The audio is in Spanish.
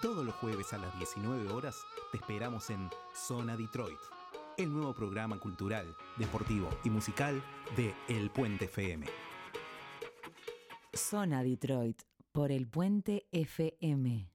Todos los jueves a las 19 horas te esperamos en Zona Detroit, el nuevo programa cultural, deportivo y musical de El Puente FM. Zona Detroit por El Puente FM.